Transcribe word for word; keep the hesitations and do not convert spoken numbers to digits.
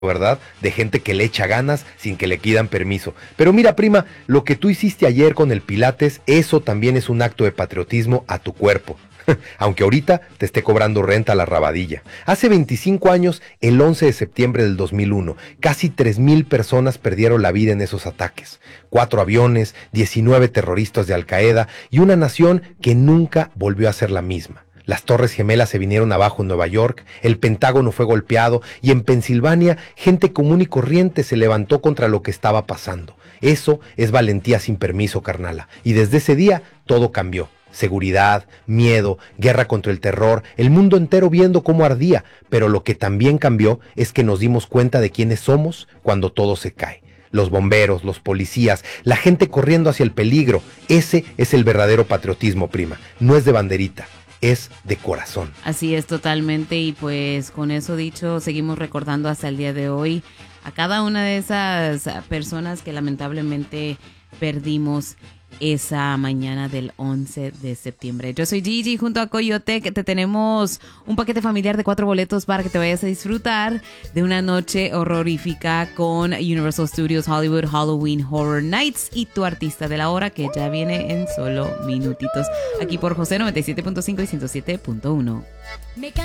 ¿verdad? De gente que le echa ganas sin que le pidan permiso. Pero mira, prima, lo que tú hiciste ayer con el Pilates, eso también es un acto de patriotismo a tu cuerpo. Aunque ahorita te esté cobrando renta la rabadilla. Hace veinticinco años, el once de septiembre del dos mil uno, casi tres mil personas perdieron la vida en esos ataques. Cuatro aviones, diecinueve terroristas de Al Qaeda y una nación que nunca volvió a ser la misma. Las Torres Gemelas se vinieron abajo en Nueva York, el Pentágono fue golpeado y en Pensilvania gente común y corriente se levantó contra lo que estaba pasando. Eso es valentía sin permiso, carnala. Y desde ese día todo cambió. Seguridad, miedo, guerra contra el terror, el mundo entero viendo cómo ardía. Pero lo que también cambió es que nos dimos cuenta de quiénes somos cuando todo se cae. Los bomberos, los policías, la gente corriendo hacia el peligro. Ese es el verdadero patriotismo, prima. No es de banderita. Es de corazón. Así es, totalmente. Y pues con eso dicho, seguimos recordando hasta el día de hoy a cada una de esas personas que lamentablemente perdimos esa mañana del once de septiembre. Yo soy Gigi, junto a Coyote, que te tenemos un paquete familiar de cuatro boletos para que te vayas a disfrutar de una noche horrorífica con Universal Studios Hollywood Halloween Horror Nights y tu artista de la hora, que ya viene en solo minutitos. Aquí por José noventa y siete punto cinco y ciento siete punto uno.